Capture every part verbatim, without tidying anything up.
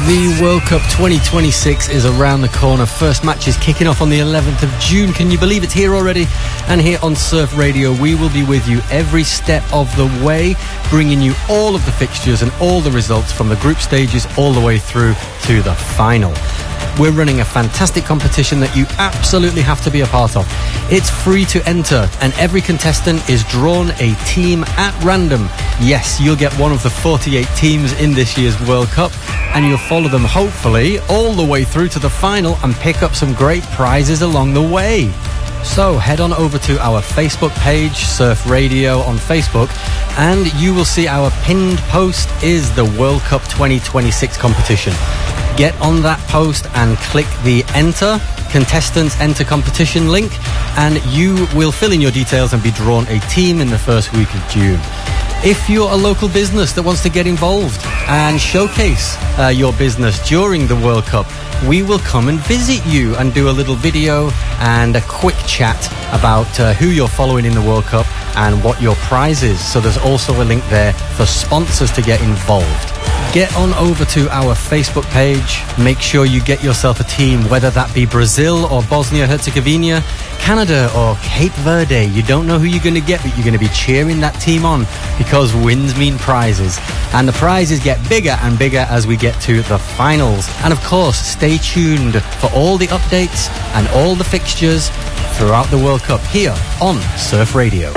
The World Cup twenty twenty-six is around the corner. First match is kicking off on the eleventh of June. Can you believe it's here already? And here on Surf Radio, we will be with you every step of the way, bringing you all of the fixtures and all the results from the group stages all the way through to the final. We're running a fantastic competition that you absolutely have to be a part of. It's free to enter, and every contestant is drawn a team at random. Yes, you'll get one of the forty-eight teams in this year's World Cup, and you'll follow them, hopefully, all the way through to the final and pick up some great prizes along the way. So head on over to our Facebook page, Surf Radio on Facebook, and you will see our pinned post is the World Cup twenty twenty-six competition. Get on that post and click the Enter, Contestants Enter Competition link, and you will fill in your details and be drawn a team in the first week of June. If you're a local business that wants to get involved and showcase uh, your business during the World Cup, we will come and visit you and do a little video and a quick chat about uh, who you're following in the World Cup and what your prize is. So there's also a link there for sponsors to get involved. Get on over to our Facebook page. Make sure you get yourself a team, whether that be Brazil or Bosnia-Herzegovina, Canada or Cape Verde. You don't know who you're going to get, but you're going to be cheering that team on because wins mean prizes. And the prizes get bigger and bigger as we get to the finals. And of course, stay tuned for all the updates and all the fixtures throughout the World Cup here on Surf Radio.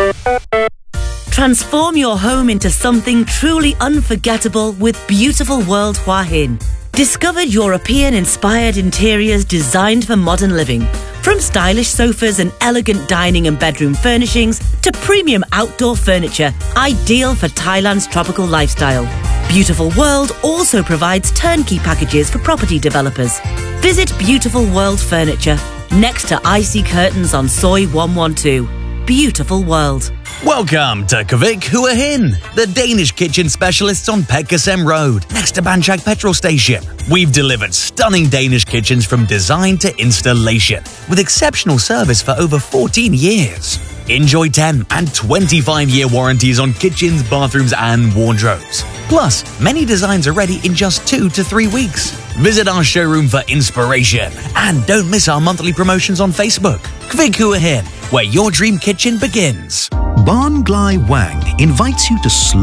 Transform your home into something truly unforgettable with Beautiful World Hua Hin. Discover European-inspired interiors designed for modern living. From stylish sofas and elegant dining and bedroom furnishings to premium outdoor furniture, ideal for Thailand's tropical lifestyle. Beautiful World also provides turnkey packages for property developers. Visit Beautiful World Furniture, next to Icy Curtains on Soi one one two. Beautiful World. Welcome to Kvik Hua Hin, the Danish kitchen specialists on Petkasem Road, next to Banchak petrol station. We've delivered stunning Danish kitchens from design to installation, with exceptional service for over fourteen years. Enjoy ten and twenty-five year warranties on kitchens, bathrooms and wardrobes. Plus, many designs are ready in just two to three weeks. Visit our showroom for inspiration and don't miss our monthly promotions on Facebook. Kvik Hua Hin, where your dream kitchen begins. Barn Glai Wang invites you to slow